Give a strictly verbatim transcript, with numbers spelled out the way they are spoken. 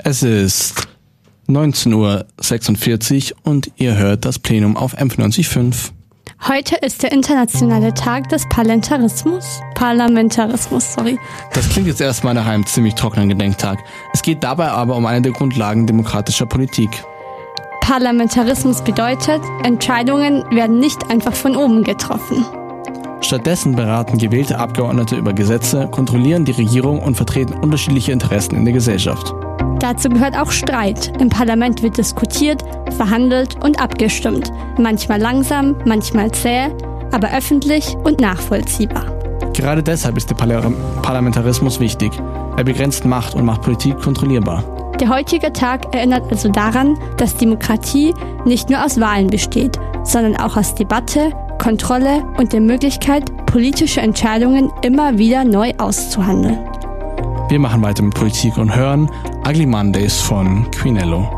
Es ist neunzehn Uhr sechsundvierzig und ihr hört das Plenum auf M neunzig Komma fünf. Heute ist der internationale Tag des Parlamentarismus. Parlamentarismus, sorry. Das klingt jetzt erstmal nach einem ziemlich trockenen Gedenktag. Es geht dabei aber um eine der Grundlagen demokratischer Politik. Parlamentarismus bedeutet, Entscheidungen werden nicht einfach von oben getroffen. Stattdessen beraten gewählte Abgeordnete über Gesetze, kontrollieren die Regierung und vertreten unterschiedliche Interessen in der Gesellschaft. Dazu gehört auch Streit. Im Parlament wird diskutiert, verhandelt und abgestimmt. Manchmal langsam, manchmal zäh, aber öffentlich und nachvollziehbar. Gerade deshalb ist der Parla- Parlamentarismus wichtig. Er begrenzt Macht und macht Politik kontrollierbar. Der heutige Tag erinnert also daran, dass Demokratie nicht nur aus Wahlen besteht, sondern auch aus Debatte, Kontrolle und der Möglichkeit, politische Entscheidungen immer wieder neu auszuhandeln. Wir machen weiter mit Politik und hören Ugly Mondays von Queenello.